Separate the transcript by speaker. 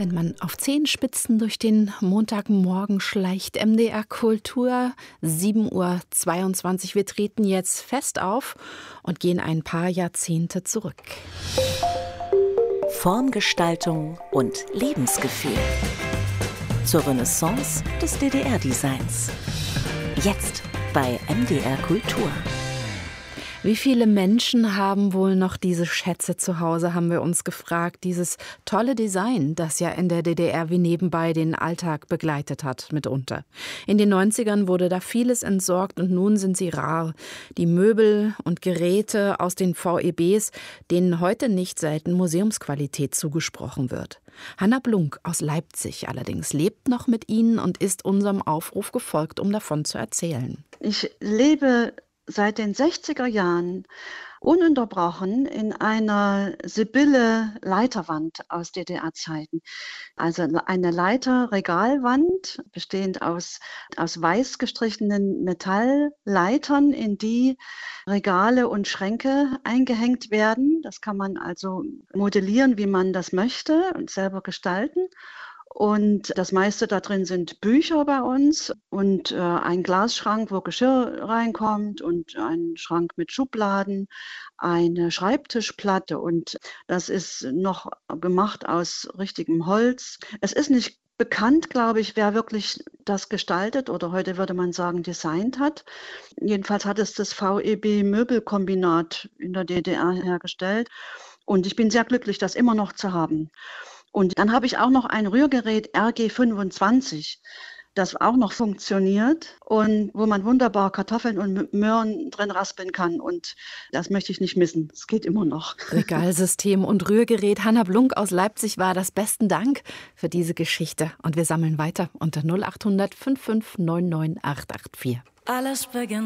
Speaker 1: Wenn man auf Zehenspitzen durch den Montagmorgen schleicht, MDR Kultur, 7:22 Uhr. Wir treten jetzt fest auf und gehen ein paar Jahrzehnte zurück.
Speaker 2: Formgestaltung und Lebensgefühl. Zur Renaissance des DDR-Designs. Jetzt bei MDR Kultur.
Speaker 1: Wie viele Menschen haben wohl noch diese Schätze zu Hause, haben wir uns gefragt. Dieses tolle Design, das ja in der DDR wie nebenbei den Alltag begleitet hat, mitunter. In den 90ern wurde da vieles entsorgt und nun sind sie rar. Die Möbel und Geräte aus den VEBs, denen heute nicht selten Museumsqualität zugesprochen wird. Hanna Blunk aus Leipzig allerdings lebt noch mit ihnen und ist unserem Aufruf gefolgt, um davon zu erzählen.
Speaker 3: Ich lebe seit den 60er Jahren ununterbrochen in einer Sibylle-Leiterwand aus DDR-Zeiten. Also eine Leiterregalwand, bestehend aus weiß gestrichenen Metallleitern, in die Regale und Schränke eingehängt werden. Das kann man also modellieren, wie man das möchte und selber gestalten. Und das meiste da drin sind Bücher bei uns und ein Glasschrank, wo Geschirr reinkommt und ein Schrank mit Schubladen, eine Schreibtischplatte und das ist noch gemacht aus richtigem Holz. Es ist nicht bekannt, glaube ich, wer wirklich das gestaltet oder heute würde man sagen designt hat. Jedenfalls hat es das VEB Möbelkombinat in der DDR hergestellt und ich bin sehr glücklich, das immer noch zu haben. Und dann habe ich auch noch ein Rührgerät RG25, das auch noch funktioniert und wo man wunderbar Kartoffeln und Möhren drin raspeln kann. Und das möchte ich nicht missen. Es geht immer noch.
Speaker 1: Regalsystem und Rührgerät. Hanna Blunk aus Leipzig war das. Besten Dank für diese Geschichte. Und wir sammeln weiter unter 0800 55 99 884.
Speaker 4: Alles beginnt